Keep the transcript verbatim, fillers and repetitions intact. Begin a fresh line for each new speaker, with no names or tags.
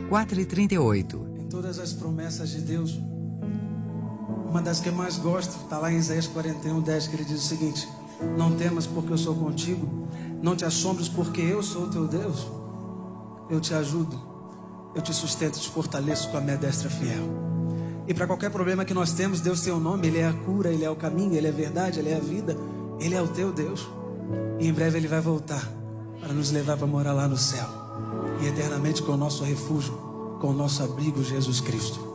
quatro e trinta e oito.
Em todas as promessas de Deus, uma das que eu mais gosto está lá em Isaías quarenta e um, dez, que ele diz o seguinte: não temas porque eu sou contigo, não te assombres porque eu sou o teu Deus. Eu te ajudo, eu te sustento, te fortaleço com a minha destra fiel. E para qualquer problema que nós temos, Deus tem um nome. Ele é a cura, Ele é o caminho, Ele é a verdade, Ele é a vida. Ele é o teu Deus. E em breve Ele vai voltar para nos levar para morar lá no céu, e eternamente com o nosso refúgio, com o nosso abrigo, Jesus Cristo.